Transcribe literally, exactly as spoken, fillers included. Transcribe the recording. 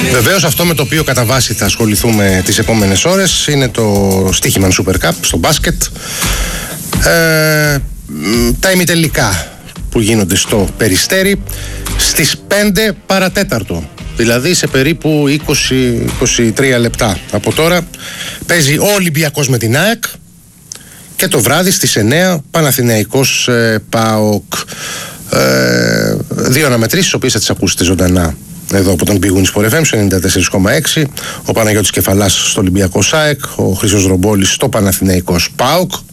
Βεβαίως αυτό με το οποίο κατά βάση θα ασχοληθούμε τις επόμενες ώρες είναι το στοίχημα Super Cup στο μπάσκετ. Ε, τα ημιτελικά που γίνονται στο Περιστέρι στις πέντε παρατέταρτο, δηλαδή σε περίπου είκοσι με είκοσι τρία λεπτά από τώρα, παίζει ο Ολυμπιακός με την ΑΕΚ και το βράδυ στις εννέα Παναθηναϊκός ε, ΠΑΟΚ. Ε, δύο αναμετρήσεις, τις οποίες θα τις ακούσετε ζωντανά εδώ από τον Big Win Sport εφ εμ στο ενενήντα τέσσερα κόμμα έξι. Ο Παναγιώτης Κεφαλάς στο Ολυμπιακό ΣΑΕΚ, ο Χρήστος Ρομπόλης στο Παναθηναϊκός ΠΑΟΚ.